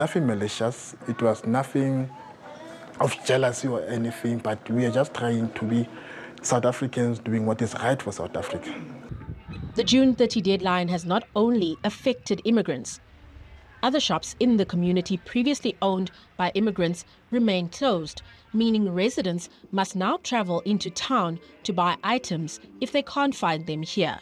Nothing malicious. It was nothing of jealousy or anything, but we are just trying to be South Africans doing what is right for South Africa. The June 30 deadline has not only affected immigrants. Other shops in the community previously owned by immigrants remain closed, meaning residents must now travel into town to buy items if they can't find them here.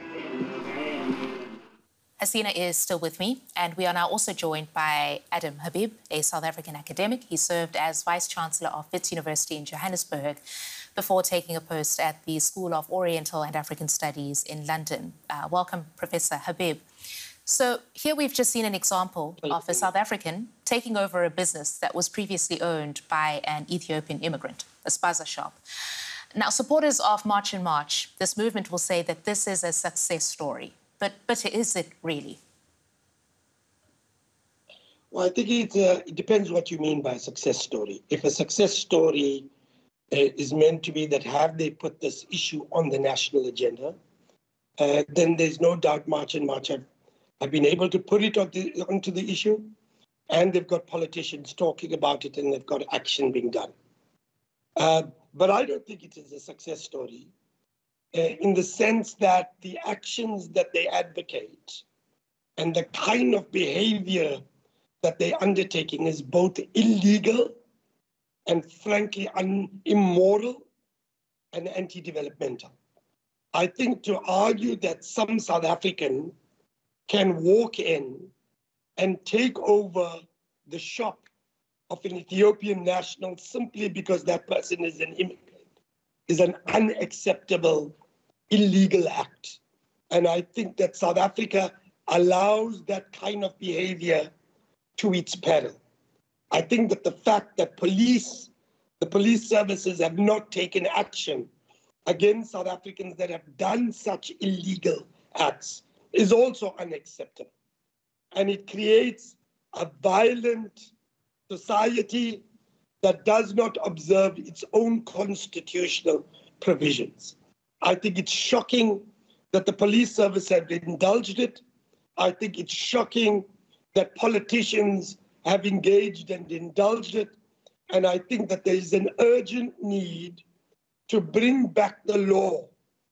Hasina is still with me, and we are now also joined by Adam Habib, a South African academic. He served as Vice-Chancellor of Wits University in Johannesburg before taking a post at the School of Oriental and African Studies in London. Welcome, Professor Habib. So here we've just seen an example of a South African taking over a business that was previously owned by an Ethiopian immigrant, a spaza shop. Now, supporters of March in March, this movement will say that this is a success story. But is it really? Well, I think it depends what you mean by a success story. If a success story is meant to be that have they put this issue on the national agenda, then there's no doubt March in March have been able to put it onto the issue, and they've got politicians talking about it, and they've got action being done. But I don't think it is a success story. In the sense that the actions that they advocate and the kind of behavior that they're undertaking is both illegal and frankly immoral and anti-developmental. I think to argue that some South African can walk in and take over the shop of an Ethiopian national simply because that person is an immigrant is an unacceptable illegal act. And I think that South Africa allows that kind of behavior to its peril. I think that the fact that the police services have not taken action against South Africans that have done such illegal acts is also unacceptable. And it creates a violent society that does not observe its own constitutional provisions. I think it's shocking that the police service have indulged it. I think it's shocking that politicians have engaged and indulged it. And I think that there is an urgent need to bring back the law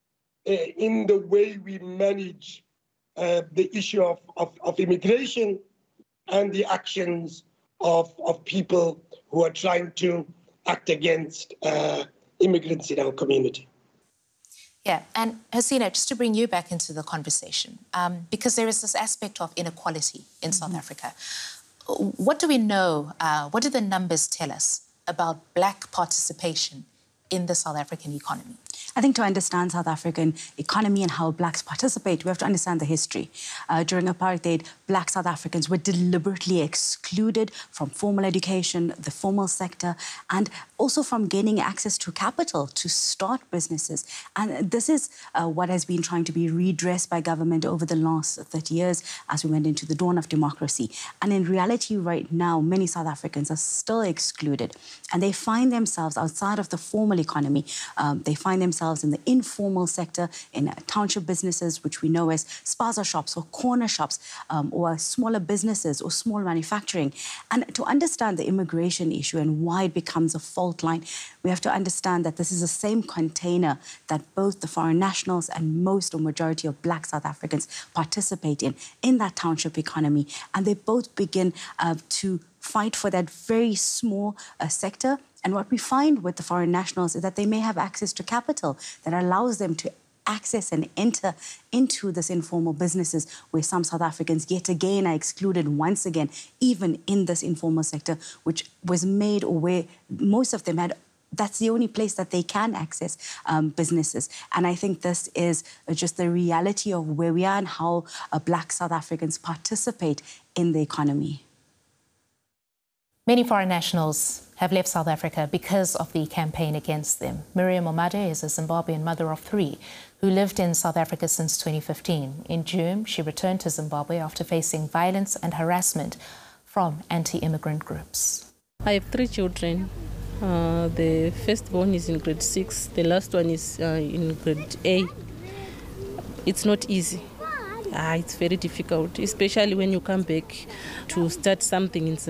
in the way we manage the issue of immigration and the actions of people who are trying to act against immigrants in our community. Yeah, and Hasina, just to bring you back into the conversation, because there is this aspect of inequality in South Africa. What do we know, what do the numbers tell us about Black participation in the South African economy? I think to understand South African economy and how Blacks participate, we have to understand the history. During apartheid, Black South Africans were deliberately excluded from formal education, the formal sector, and also from gaining access to capital to start businesses. And this is what has been trying to be redressed by government over the last 30 years as we went into the dawn of democracy. And in reality right now, many South Africans are still excluded, and they find themselves outside of the formal economy. They find themselves in the informal sector, in township businesses, which we know as spaza shops or corner shops, or smaller businesses or small manufacturing. And to understand the immigration issue and why it becomes a fault line, we have to understand that this is the same container that both the foreign nationals and most or majority of Black South Africans participate in that township economy. And they both begin to fight for that very small sector. And what we find with the foreign nationals is that they may have access to capital that allows them to access and enter into this informal businesses where some South Africans yet again are excluded once again, even in this informal sector, which was made or where most of them had. That's the only place that they can access businesses. And I think this is just the reality of where we are and how Black South Africans participate in the economy. Many foreign nationals have left South Africa because of the campaign against them. Miriam Omade is a Zimbabwean mother of 3 who lived in South Africa since 2015. In June, she returned to Zimbabwe after facing violence and harassment from anti-immigrant groups. I have 3 children. The firstborn is in grade 6. The last one is in grade A. It's not easy. it's very difficult, especially when you come back to start something in